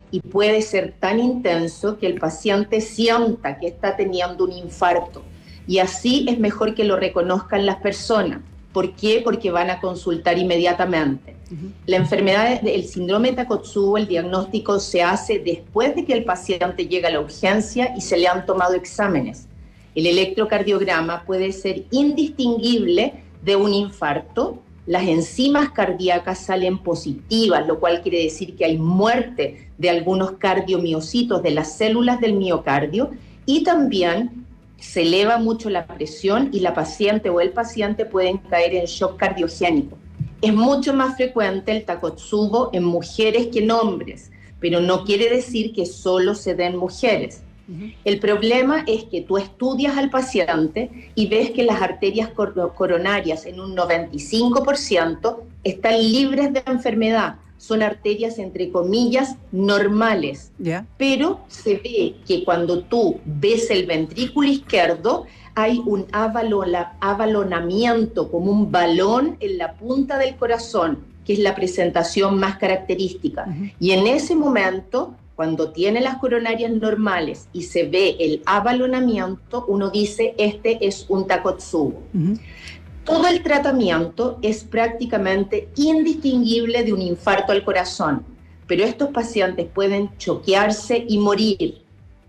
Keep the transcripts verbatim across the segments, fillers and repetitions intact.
y puede ser tan intenso que el paciente sienta que está teniendo un infarto. Y así es mejor que lo reconozcan las personas. ¿Por qué? Porque van a consultar inmediatamente. Uh-huh. La enfermedad del síndrome de Takotsubo, el diagnóstico se hace después de que el paciente llega a la urgencia y se le han tomado exámenes. El electrocardiograma puede ser indistinguible de un infarto. Las enzimas cardíacas salen positivas, lo cual quiere decir que hay muerte de algunos cardiomiocitos, de las células del miocardio, y también se eleva mucho la presión y la paciente o el paciente pueden caer en shock cardiogénico. Es mucho más frecuente el Takotsubo en mujeres que en hombres, pero no quiere decir que solo se den mujeres. Uh-huh. El problema es que tú estudias al paciente y ves que las arterias cor- coronarias en un noventa y cinco por ciento están libres de enfermedad. Son arterias, entre comillas, normales. Yeah. Pero se ve que cuando tú ves el ventrículo izquierdo, hay un avalona, avalonamiento, como un balón en la punta del corazón, que es la presentación más característica. Uh-huh. Y en ese momento, cuando tiene las coronarias normales y se ve el avalonamiento, uno dice, este es un Takotsubo. Uh-huh. Todo el tratamiento es prácticamente indistinguible de un infarto al corazón, pero estos pacientes pueden choquearse y morir.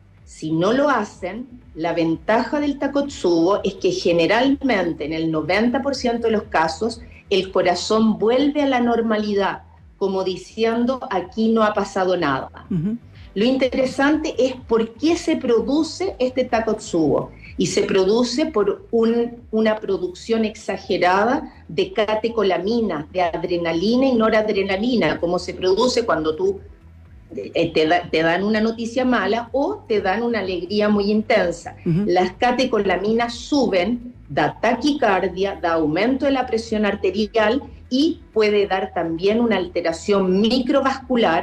Si no lo hacen, la ventaja del Takotsubo es que generalmente en el noventa por ciento de los casos el corazón vuelve a la normalidad, como diciendo aquí no ha pasado nada. Uh-huh. Lo interesante es por qué se produce este Takotsubo. Y se produce por un, una producción exagerada de catecolamina, de adrenalina y noradrenalina, como se produce cuando tú eh, te, da, te dan una noticia mala o te dan una alegría muy intensa. Uh-huh. Las catecolaminas suben, da taquicardia, da aumento de la presión arterial y puede dar también una alteración microvascular